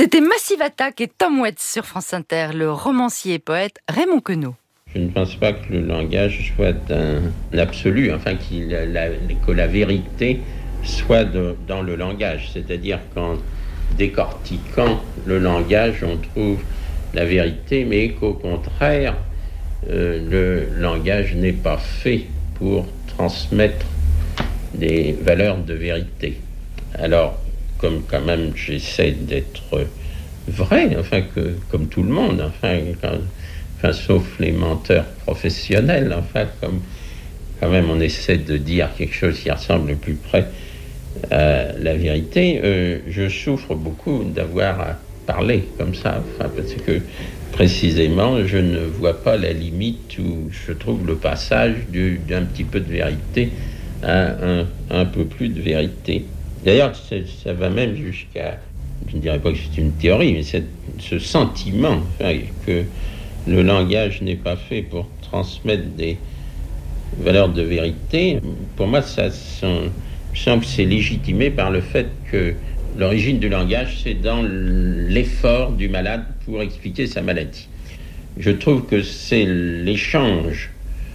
C'était Massive Attack et Tom Waits sur France Inter, le romancier et poète Raymond Queneau. Je ne pense pas que le langage soit un absolu, enfin que la vérité soit dans le langage. C'est-à-dire qu'en décortiquant le langage, on trouve la vérité, mais qu'au contraire, le langage n'est pas fait pour transmettre des valeurs de vérité. Alors, comme quand même j'essaie d'être vrai, comme tout le monde, sauf les menteurs professionnels, comme quand même on essaie de dire quelque chose qui ressemble le plus près à la vérité, je souffre beaucoup d'avoir à parler comme ça, parce que précisément je ne vois pas la limite où je trouve le passage d'un petit peu de vérité à un peu plus de vérité. D'ailleurs, ça va même jusqu'à, je ne dirais pas que c'est une théorie, mais c'est ce sentiment que le langage n'est pas fait pour transmettre des valeurs de vérité. Pour moi, je sens que c'est légitimé par le fait que l'origine du langage, c'est dans l'effort du malade pour expliquer sa maladie. Je trouve que c'est l'échange,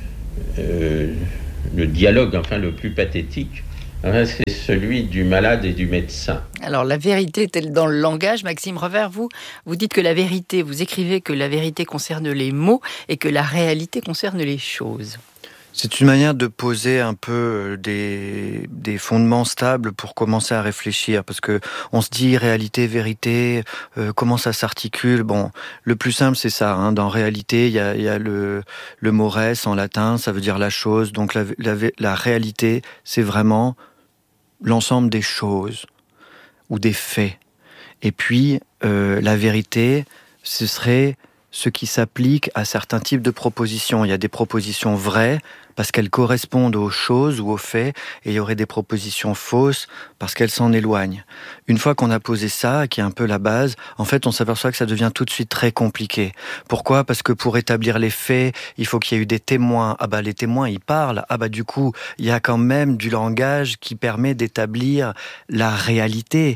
le dialogue, le plus pathétique, c'est celui du malade et du médecin. Alors, la vérité est-elle dans le langage? Maxime Revers, vous dites que la vérité, vous écrivez que la vérité concerne les mots et que la réalité concerne les choses. C'est une manière de poser un peu des fondements stables pour commencer à réfléchir, parce que on se dit réalité, vérité, comment ça s'articule. Bon, le plus simple c'est ça. Dans réalité, il y a le mot res en latin, ça veut dire la chose. Donc la réalité, c'est vraiment l'ensemble des choses ou des faits. Et puis la vérité, ce serait ce qui s'applique à certains types de propositions. Il y a des propositions vraies parce qu'elles correspondent aux choses ou aux faits, et il y aurait des propositions fausses parce qu'elles s'en éloignent. Une fois qu'on a posé ça, qui est un peu la base, en fait, on s'aperçoit que ça devient tout de suite très compliqué. Pourquoi ? Parce que pour établir les faits, il faut qu'il y ait eu des témoins. Les témoins, ils parlent. Du coup, il y a quand même du langage qui permet d'établir la réalité.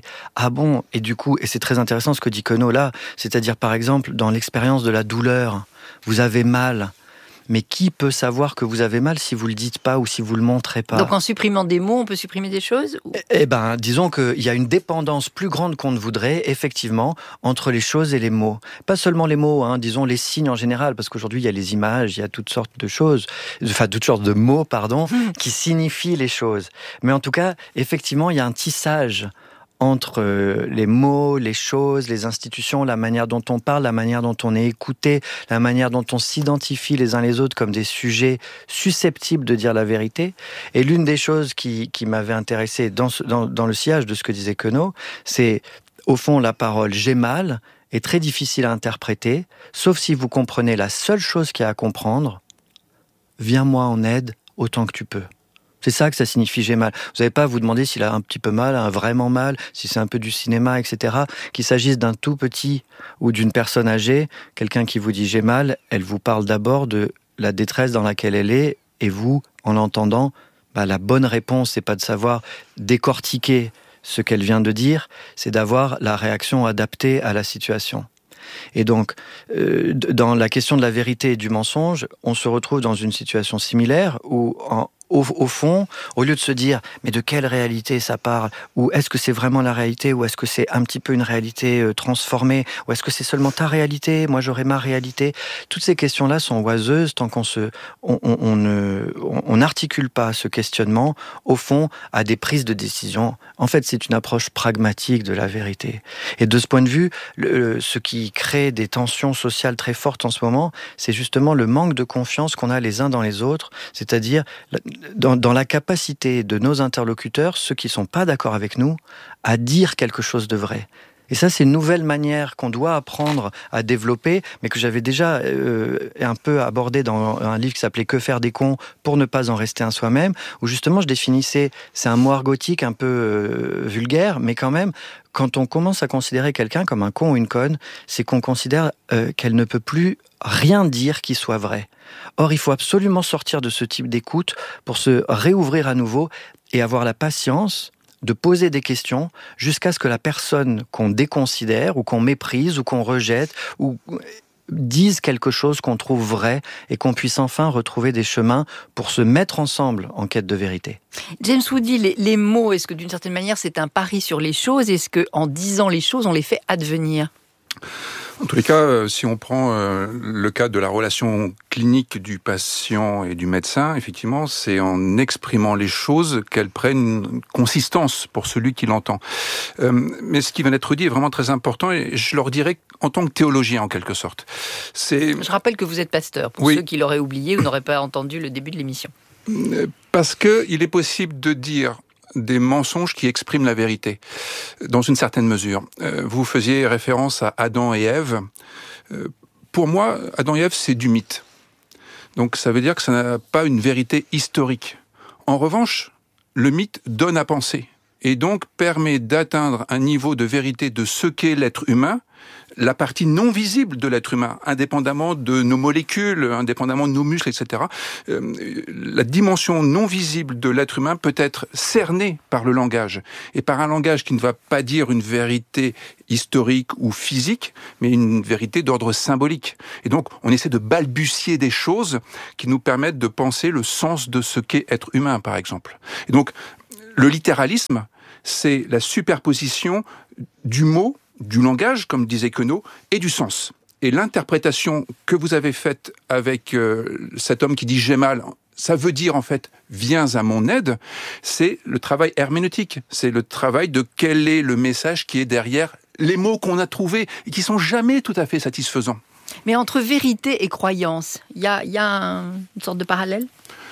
Et du coup, et c'est très intéressant ce que dit Queneau là, c'est-à-dire par exemple, dans l'expérience de la douleur, vous avez mal. Mais qui peut savoir que vous avez mal si vous le dites pas ou si vous le montrez pas ? Donc en supprimant des mots, on peut supprimer des choses ? Disons qu'il y a une dépendance plus grande qu'on ne voudrait, effectivement, entre les choses et les mots. Pas seulement les mots, disons les signes en général, parce qu'aujourd'hui il y a les images, il y a toutes sortes de choses, toutes sortes de mots, qui signifient les choses. Mais en tout cas, effectivement, il y a un tissage entre les mots, les choses, les institutions, la manière dont on parle, la manière dont on est écouté, la manière dont on s'identifie les uns les autres comme des sujets susceptibles de dire la vérité. Et l'une des choses qui m'avait intéressé dans le sillage de ce que disait Queneau, c'est au fond la parole « j'ai mal » est très difficile à interpréter, sauf si vous comprenez la seule chose qu'il y a à comprendre, « viens-moi en aide autant que tu peux ». C'est ça que ça signifie j'ai mal. Vous n'avez pas à vous demander s'il a un petit peu mal, vraiment mal, si c'est un peu du cinéma, etc. Qu'il s'agisse d'un tout petit ou d'une personne âgée, quelqu'un qui vous dit j'ai mal, elle vous parle d'abord de la détresse dans laquelle elle est, et vous, en l'entendant, la bonne réponse, c'est pas de savoir décortiquer ce qu'elle vient de dire, c'est d'avoir la réaction adaptée à la situation. Et donc, dans la question de la vérité et du mensonge, on se retrouve dans une situation similaire où, au fond, au lieu de se dire « mais de quelle réalité ça parle ?» ou « est-ce que c'est vraiment la réalité ?» ou « est-ce que c'est un petit peu une réalité transformée ?» ou « est-ce que c'est seulement ta réalité ? Moi, j'aurais ma réalité ?» Toutes ces questions-là sont oiseuses tant qu'on n'articule pas ce questionnement, au fond, à des prises de décision. En fait, c'est une approche pragmatique de la vérité. Et de ce point de vue, ce qui crée des tensions sociales très fortes en ce moment, c'est justement le manque de confiance qu'on a les uns dans les autres, c'est-à-dire dans la capacité de nos interlocuteurs, ceux qui ne sont pas d'accord avec nous, à dire quelque chose de vrai. Et ça, c'est une nouvelle manière qu'on doit apprendre à développer, mais que j'avais déjà un peu abordé dans un livre qui s'appelait « Que faire des cons pour ne pas en rester un soi-même », où justement je définissais, c'est un mot argotique un peu vulgaire, mais quand même, quand on commence à considérer quelqu'un comme un con ou une conne, c'est qu'on considère qu'elle ne peut plus rien dire qui soit vrai. Or, il faut absolument sortir de ce type d'écoute pour se réouvrir à nouveau et avoir la patience de poser des questions jusqu'à ce que la personne qu'on déconsidère ou qu'on méprise ou qu'on rejette ou dise quelque chose qu'on trouve vrai et qu'on puisse enfin retrouver des chemins pour se mettre ensemble en quête de vérité. James Woody, les mots, est-ce que d'une certaine manière c'est un pari sur les choses? Est-ce qu'en disant les choses, on les fait advenir? En tous les cas, si on prend le cas de la relation clinique du patient et du médecin, effectivement, c'est en exprimant les choses qu'elles prennent une consistance pour celui qui l'entend. Mais ce qui vient d'être dit est vraiment très important, et je leur dirais en tant que théologien, en quelque sorte. Je rappelle que vous êtes pasteur, pour ceux qui l'auraient oublié ou n'auraient pas entendu le début de l'émission. Parce qu'il est possible de dire des mensonges qui expriment la vérité, dans une certaine mesure. Vous faisiez référence à Adam et Ève. Pour moi, Adam et Ève, c'est du mythe. Donc ça veut dire que ça n'a pas une vérité historique. En revanche, le mythe donne à penser, et donc permet d'atteindre un niveau de vérité de ce qu'est l'être humain, la partie non visible de l'être humain, indépendamment de nos molécules, indépendamment de nos muscles, etc. La dimension non visible de l'être humain peut être cernée par le langage, et par un langage qui ne va pas dire une vérité historique ou physique, mais une vérité d'ordre symbolique. Et donc, on essaie de balbutier des choses qui nous permettent de penser le sens de ce qu'est être humain, par exemple. Et donc, le littéralisme, c'est la superposition du mot, du langage, comme disait Queneau, et du sens. Et l'interprétation que vous avez faite avec cet homme qui dit « j'ai mal », ça veut dire en fait « viens à mon aide », c'est le travail herméneutique, c'est le travail de quel est le message qui est derrière les mots qu'on a trouvés et qui sont jamais tout à fait satisfaisants. Mais entre vérité et croyance, il y a une sorte de parallèle ?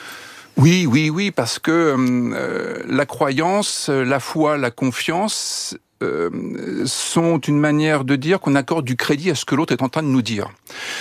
Oui, parce que la croyance, la foi, la confiance sont une manière de dire qu'on accorde du crédit à ce que l'autre est en train de nous dire.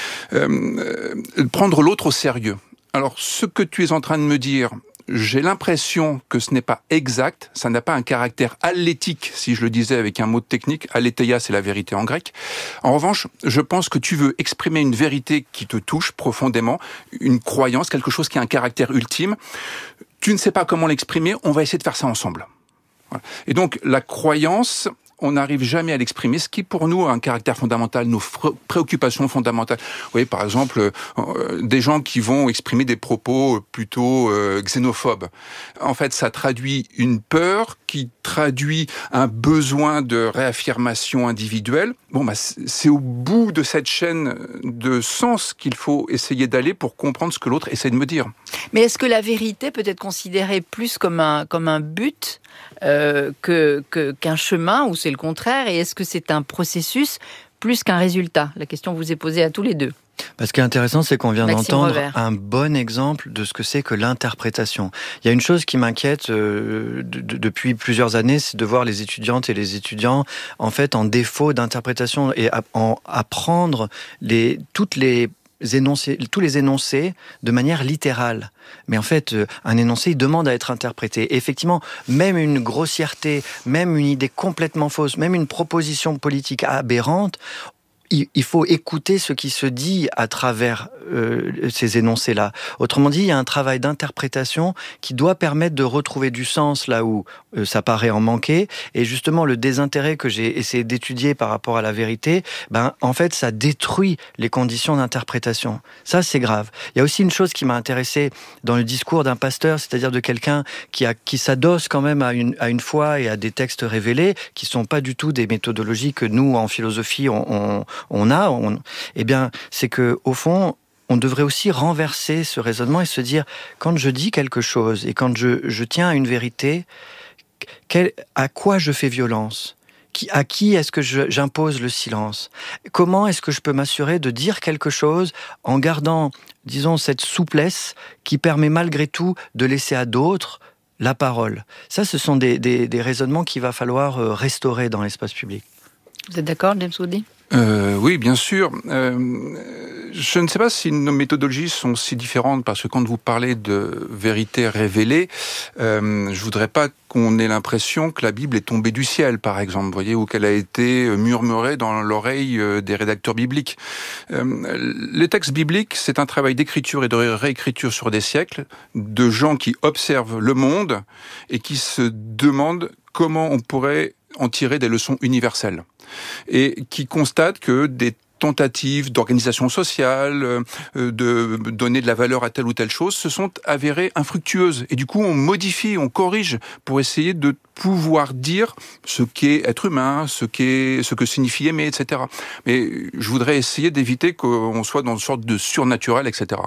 Prendre l'autre au sérieux. Alors, ce que tu es en train de me dire, j'ai l'impression que ce n'est pas exact, ça n'a pas un caractère allétique, si je le disais avec un mot technique, aletheia c'est la vérité en grec. En revanche, je pense que tu veux exprimer une vérité qui te touche profondément, une croyance, quelque chose qui a un caractère ultime. Tu ne sais pas comment l'exprimer, on va essayer de faire ça ensemble. Voilà. Et donc, la croyance, on n'arrive jamais à l'exprimer, ce qui pour nous a un caractère fondamental, nos préoccupations fondamentales. Vous voyez, par exemple, des gens qui vont exprimer des propos plutôt xénophobes. En fait, ça traduit une peur qui traduit un besoin de réaffirmation individuelle. Bon, c'est au bout de cette chaîne de sens qu'il faut essayer d'aller pour comprendre ce que l'autre essaie de me dire. Mais est-ce que la vérité peut être considérée plus comme un but qu'un chemin, ou c'est le contraire? Et est-ce que c'est un processus plus qu'un résultat? La question vous est posée à tous les deux. Ce qui est intéressant, c'est qu'on vient Maxime d'entendre Revers. un bon exemple de ce que c'est que l'interprétation. Il y a une chose qui m'inquiète depuis plusieurs années, c'est de voir les étudiantes et les étudiants en fait en défaut d'interprétation et à prendre tous les énoncés de manière littérale. Mais en fait, un énoncé, il demande à être interprété. Et effectivement, même une grossièreté, même une idée complètement fausse, même une proposition politique aberrante, il faut écouter ce qui se dit à travers ces énoncés-là. Autrement dit, il y a un travail d'interprétation qui doit permettre de retrouver du sens là où ça paraît en manquer. Et justement, le désintérêt que j'ai essayé d'étudier par rapport à la vérité, en fait, ça détruit les conditions d'interprétation. Ça, c'est grave. Il y a aussi une chose qui m'a intéressé dans le discours d'un pasteur, c'est-à-dire de quelqu'un qui s'adosse quand même à une foi et à des textes révélés, qui sont pas du tout des méthodologies que nous, en philosophie, c'est que au fond, on devrait aussi renverser ce raisonnement et se dire, quand je dis quelque chose et quand je tiens à une vérité, à quoi je fais violence ? À qui est-ce que j'impose le silence ? Comment est-ce que je peux m'assurer de dire quelque chose en gardant, disons, cette souplesse qui permet malgré tout de laisser à d'autres la parole ? Ça, ce sont des raisonnements qu'il va falloir restaurer dans l'espace public. Vous êtes d'accord, James Woody ? Oui, bien sûr. Je ne sais pas si nos méthodologies sont si différentes, parce que quand vous parlez de vérité révélée, je voudrais pas qu'on ait l'impression que la Bible est tombée du ciel, par exemple, vous voyez, ou qu'elle a été murmurée dans l'oreille des rédacteurs bibliques. Les textes bibliques, c'est un travail d'écriture et de réécriture sur des siècles, de gens qui observent le monde et qui se demandent comment on pourrait en tirer des leçons universelles et qui constate que des tentatives d'organisation sociale, de donner de la valeur à telle ou telle chose, se sont avérées infructueuses. Et du coup, on modifie, on corrige pour essayer de pouvoir dire ce qu'est être humain, ce que signifie aimer, etc. Mais je voudrais essayer d'éviter qu'on soit dans une sorte de surnaturel, etc.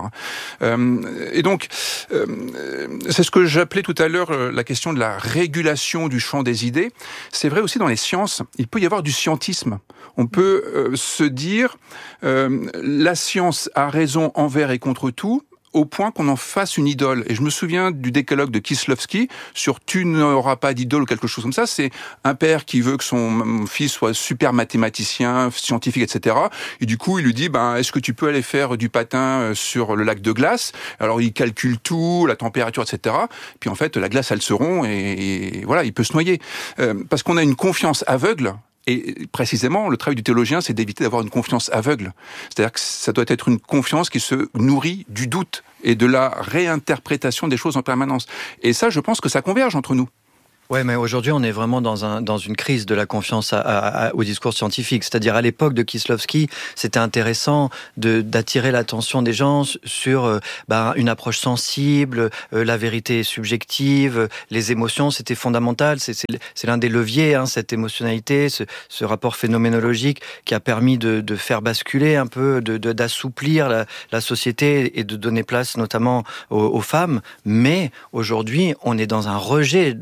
Et donc, c'est ce que j'appelais tout à l'heure la question de la régulation du champ des idées. C'est vrai aussi dans les sciences. Il peut y avoir du scientisme. On peut se dire la science a raison envers et contre tout, au point qu'on en fasse une idole. Et je me souviens du décalogue de Kieślowski sur « tu n'auras pas d'idole » ou quelque chose comme ça. C'est un père qui veut que son fils soit super mathématicien, scientifique, etc. Et du coup, il lui dit est-ce que tu peux aller faire du patin sur le lac de glace ? Alors, il calcule tout, la température, etc. Puis en fait, la glace, elle se rompt et voilà, il peut se noyer. Parce qu'on a une confiance aveugle. Et précisément, le travail du théologien, c'est d'éviter d'avoir une confiance aveugle. C'est-à-dire que ça doit être une confiance qui se nourrit du doute et de la réinterprétation des choses en permanence. Et ça, je pense que ça converge entre nous. Ouais, mais aujourd'hui, on est vraiment dans une crise de la confiance au discours scientifique. C'est-à-dire, à l'époque de Kieślowski, c'était intéressant d'attirer l'attention des gens sur une approche sensible, la vérité subjective, les émotions, c'était fondamental. C'est l'un des leviers, cette émotionnalité, ce rapport phénoménologique qui a permis de faire basculer un peu, d'assouplir la société et de donner place notamment aux femmes. Mais aujourd'hui, on est dans un rejet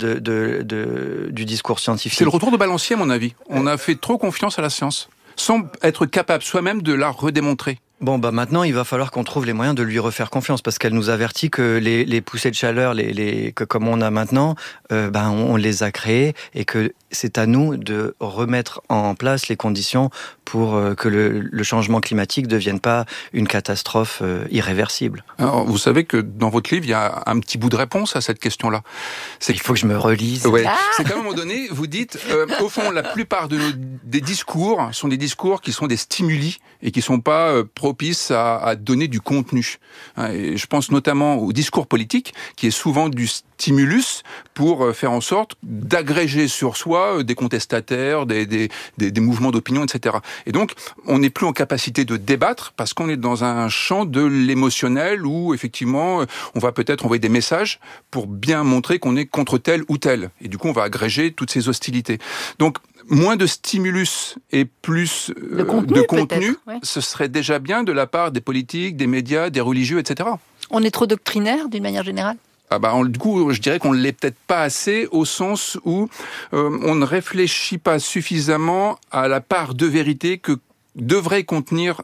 du discours scientifique. C'est le retour de balancier, à mon avis. On a fait trop confiance à la science, sans être capable soi-même de la redémontrer. Bon, maintenant, il va falloir qu'on trouve les moyens de lui refaire confiance, parce qu'elle nous avertit que les poussées de chaleur, que comme on a maintenant, on les a créées, et que c'est à nous de remettre en place les conditions pour que le changement climatique ne devienne pas une catastrophe irréversible. Alors, vous savez que dans votre livre, il y a un petit bout de réponse à cette question-là. Il faut que je me relise. Ouais. C'est qu'à un moment donné, vous dites, au fond, la plupart des discours sont des discours qui sont des stimuli et qui ne sont pas propices à donner du contenu. Et je pense notamment au discours politique, qui est souvent du stimulus pour faire en sorte d'agréger sur soi des contestataires, des mouvements d'opinion, etc. Et donc, on n'est plus en capacité de débattre parce qu'on est dans un champ de l'émotionnel où, effectivement, on va peut-être envoyer des messages pour bien montrer qu'on est contre tel ou tel. Et du coup, on va agréger toutes ces hostilités. Donc, moins de stimulus et plus de contenu, ouais. Ce serait déjà bien de la part des politiques, des médias, des religieux, etc. On est trop doctrinaire, d'une manière générale ? Du coup, je dirais qu'on ne l'est peut-être pas assez au sens où on ne réfléchit pas suffisamment à la part de vérité que devraient contenir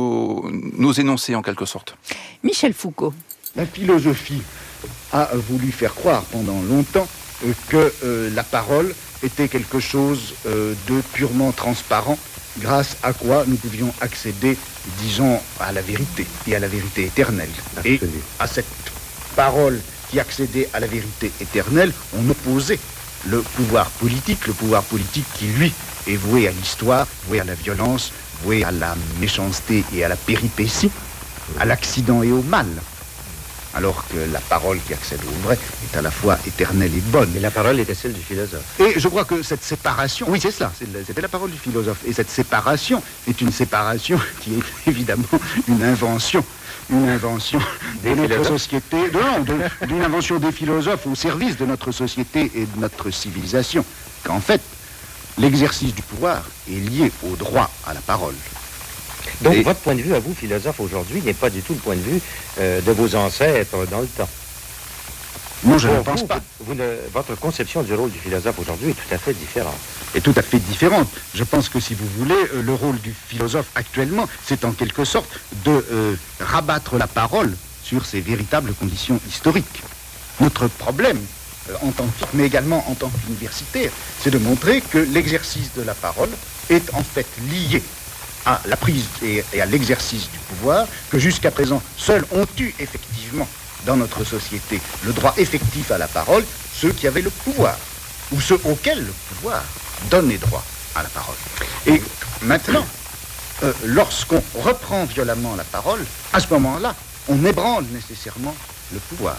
nos énoncés, en quelque sorte. Michel Foucault. La philosophie a voulu faire croire pendant longtemps que la parole était quelque chose de purement transparent, grâce à quoi nous pouvions accéder, disons, à la vérité, et à la vérité éternelle. Et à cette parole qui accédait à la vérité éternelle, on opposait le pouvoir politique qui, lui, est voué à l'histoire, voué à la violence, voué à la méchanceté et à la péripétie, à l'accident et au mal. Alors que la parole qui accède au vrai est à la fois éternelle et bonne. Mais la parole était celle du philosophe. Et je crois que cette séparation, oui c'est cela, c'était la parole du philosophe. Et cette séparation est une séparation qui est évidemment une invention de notre société, d'une invention des philosophes au service de notre société et de notre civilisation. Qu'en fait, l'exercice du pouvoir est lié au droit à la parole. Donc votre point de vue à vous, philosophe, aujourd'hui, n'est pas du tout le point de vue de vos ancêtres dans le temps. Non, je ne pense pas. Votre conception du rôle du philosophe aujourd'hui est tout à fait différente. Est tout à fait différente. Je pense que, si vous voulez, le rôle du philosophe actuellement, c'est en quelque sorte de rabattre la parole sur ses véritables conditions historiques. Notre problème, en tant que, mais également en tant qu'universitaire, c'est de montrer que l'exercice de la parole est en fait lié à la prise et à l'exercice du pouvoir, que jusqu'à présent, seuls ont eu effectivement dans notre société le droit effectif à la parole, ceux qui avaient le pouvoir, ou ceux auxquels le pouvoir donnait droit à la parole. Et maintenant, lorsqu'on reprend violemment la parole, à ce moment-là, on ébranle nécessairement le pouvoir.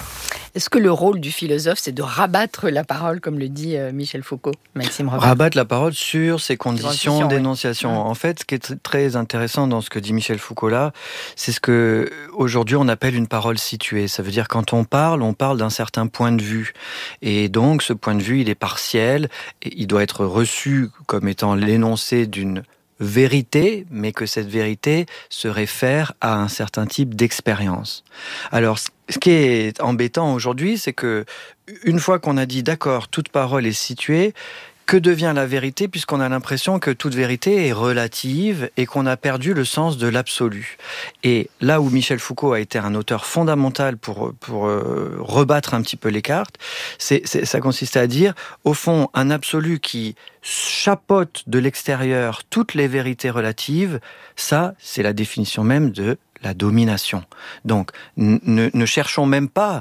Est-ce que le rôle du philosophe, c'est de rabattre la parole, comme le dit Michel Foucault, Maxime Robert? Rabattre la parole sur ses conditions d'énonciation. Oui. En fait, ce qui est très intéressant dans ce que dit Michel Foucault là, c'est ce que aujourd'hui on appelle une parole située. Ça veut dire quand on parle d'un certain point de vue. Et donc ce point de vue, il est partiel, et il doit être reçu comme étant l'énoncé d'une vérité, mais que cette vérité se réfère à un certain type d'expérience. Alors, ce qui est embêtant aujourd'hui, c'est que une fois qu'on a dit d'accord, toute parole est située, que devient la vérité, puisqu'on a l'impression que toute vérité est relative et qu'on a perdu le sens de l'absolu. Et là où Michel Foucault a été un auteur fondamental pour rebattre un petit peu les cartes, ça consistait à dire, au fond, un absolu qui chapeaute de l'extérieur toutes les vérités relatives, ça, c'est la définition même de la domination. Donc, ne cherchons même pas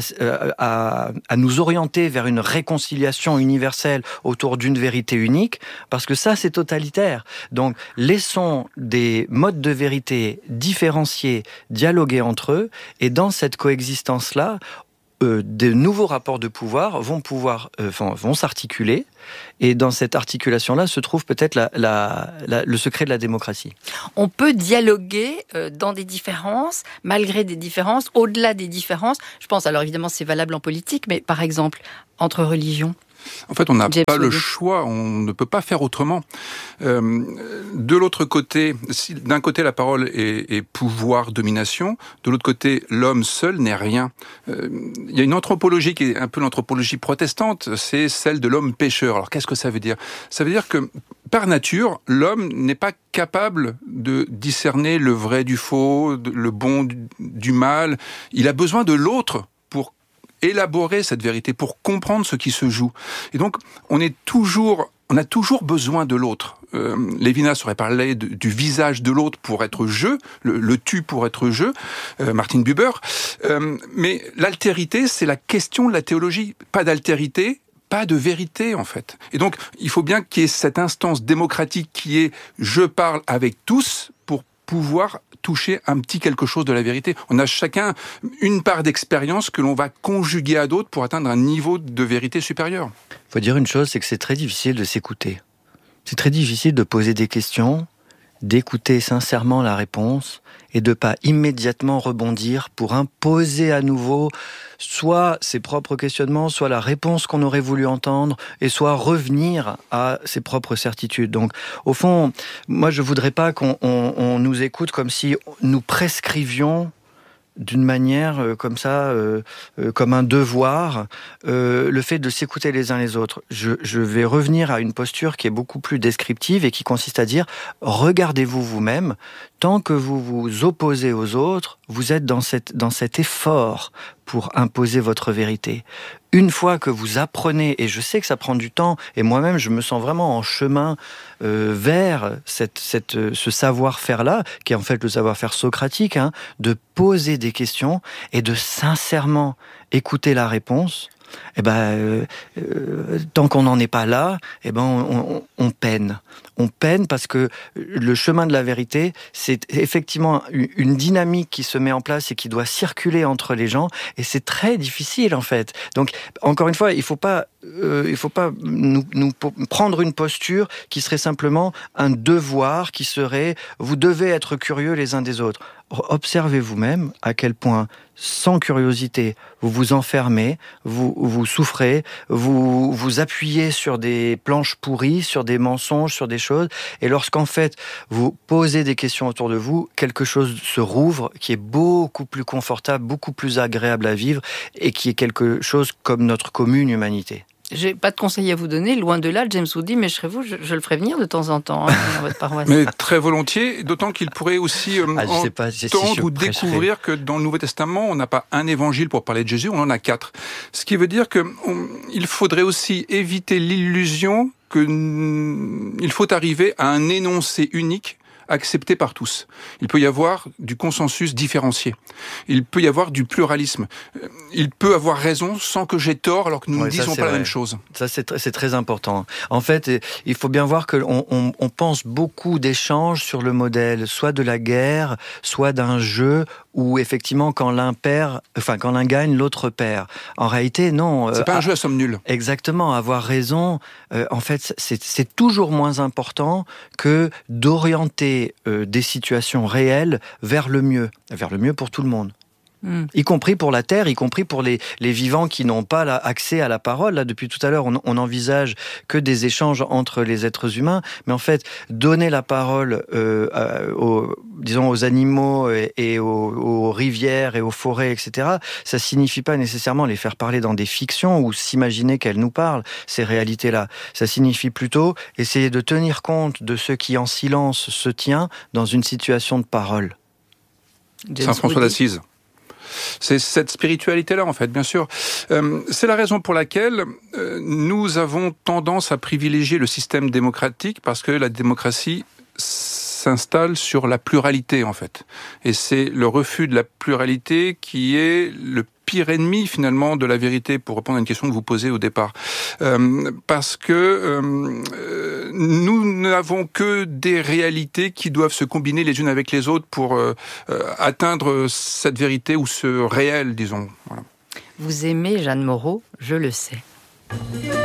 à nous orienter vers une réconciliation universelle autour d'une vérité unique, parce que ça, c'est totalitaire. Donc, laissons des modes de vérité différenciés dialoguer entre eux, et dans cette coexistence-là, de nouveaux rapports de pouvoir vont s'articuler, et dans cette articulation-là se trouve peut-être le secret de la démocratie. On peut dialoguer dans des différences, malgré des différences, au-delà des différences. Je pense, alors évidemment c'est valable en politique, mais par exemple entre religions. En fait, on n'a pas le choix, on ne peut pas faire autrement. De l'autre côté, d'un côté la parole est pouvoir, domination, de l'autre côté l'homme seul n'est rien. Il y a une anthropologie qui est un peu l'anthropologie protestante, c'est celle de l'homme pécheur. Alors qu'est-ce que ça veut dire ? Ça veut dire que par nature, l'homme n'est pas capable de discerner le vrai du faux, le bon du mal. Il a besoin de l'autre pour élaborer cette vérité, pour comprendre ce qui se joue. Et donc, on a toujours besoin de l'autre. Lévinas aurait parlé du visage de l'autre pour être je, le tu pour être je, Martin Buber. Mais l'altérité, c'est la question de la théologie. Pas d'altérité, pas de vérité, en fait. Et donc, il faut bien qu'il y ait cette instance démocratique qui est « je parle avec tous » pour pouvoir toucher un petit quelque chose de la vérité. On a chacun une part d'expérience que l'on va conjuguer à d'autres pour atteindre un niveau de vérité supérieur. Il faut dire une chose, c'est que c'est très difficile de s'écouter. C'est très difficile de poser des questions, d'écouter sincèrement la réponse et de pas immédiatement rebondir pour imposer à nouveau soit ses propres questionnements, soit la réponse qu'on aurait voulu entendre, et soit revenir à ses propres certitudes. Donc, au fond, moi, je voudrais pas qu'on nous écoute comme si nous prescrivions d'une manière comme ça, comme un devoir, le fait de s'écouter les uns les autres. Je vais revenir à une posture qui est beaucoup plus descriptive et qui consiste à dire « regardez-vous vous-même, tant que vous vous opposez aux autres, vous êtes dans cet effort pour imposer votre vérité. Une fois que vous apprenez, et je sais que ça prend du temps, et moi-même je me sens vraiment en chemin vers ce savoir-faire-là, qui est en fait le savoir-faire socratique, de poser des questions et de sincèrement écouter la réponse. Tant qu'on n'en est pas là, on peine. On peine parce que le chemin de la vérité, c'est effectivement une dynamique qui se met en place et qui doit circuler entre les gens, et c'est très difficile en fait. Donc, encore une fois, il faut pas nous prendre une posture qui serait simplement un devoir, qui serait vous devez être curieux les uns des autres. Observez vous-même à quel point, sans curiosité, vous vous enfermez, vous souffrez, vous appuyez sur des planches pourries, sur des mensonges, sur des choses, et lorsqu'en fait vous posez des questions autour de vous, quelque chose se rouvre qui est beaucoup plus confortable, beaucoup plus agréable à vivre, et qui est quelque chose comme notre commune humanité. J'ai pas de conseils à vous donner, loin de là, James Woody, mais je le ferai venir de temps en temps dans votre paroisse. Mais très volontiers, d'autant qu'il pourrait aussi entendre ou découvrir que dans le Nouveau Testament, on n'a pas un évangile pour parler de Jésus, on en a 4. Ce qui veut dire qu'il faudrait aussi éviter l'illusion qu'il faut arriver à un énoncé unique accepté par tous. Il peut y avoir du consensus différencié. Il peut y avoir du pluralisme. Il peut avoir raison sans que j'ai tort alors que nous ne disons pas la même chose. Ça, c'est très important. En fait, il faut bien voir qu'on pense beaucoup d'échanges sur le modèle, soit de la guerre, soit d'un jeu où effectivement quand l'un gagne, l'autre perd. En réalité, non. C'est pas un jeu à somme nulle. Exactement, avoir raison, en fait, c'est toujours moins important que d'orienter des situations réelles vers le mieux pour tout le monde. Y compris pour la Terre, y compris pour les vivants qui n'ont pas accès à la parole. Là, depuis tout à l'heure, on envisage que des échanges entre les êtres humains, mais en fait, donner la parole aux animaux et aux rivières et aux forêts, etc., ça signifie pas nécessairement les faire parler dans des fictions ou s'imaginer qu'elles nous parlent, ces réalités-là. Ça signifie plutôt essayer de tenir compte de ce qui en silence se tient dans une situation de parole. Saint François d'Assise. C'est cette spiritualité-là, en fait, bien sûr. C'est la raison pour laquelle nous avons tendance à privilégier le système démocratique, parce que la démocratie s'installe sur la pluralité, en fait. Et c'est le refus de la pluralité qui est le pire ennemi, finalement, de la vérité, pour répondre à une question que vous posez au départ. Parce que nous n'avons que des réalités qui doivent se combiner les unes avec les autres pour atteindre cette vérité ou ce réel, disons. Voilà. Vous aimez Jeanne Moreau, je le sais.